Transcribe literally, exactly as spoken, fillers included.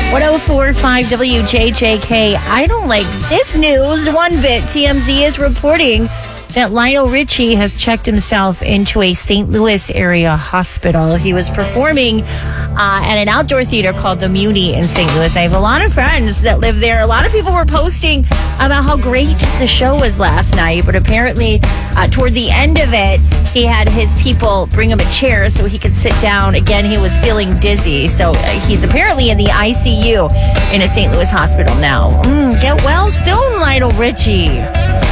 one oh four point five W J J K. I don't like this news one bit. T M Z is reporting that Lionel Richie has checked himself into a Saint Louis area hospital. He was performing uh, at an outdoor theater called the Muni in Saint Louis. I have a lot of friends that live there. A lot of people were posting about how great the show was last night, but apparently uh, toward the end of it, he had his people bring him a chair so he could sit down. Again, he was feeling dizzy, so uh, he's apparently in the I C U in a Saint Louis hospital now. Mm, get well soon, Lionel Richie.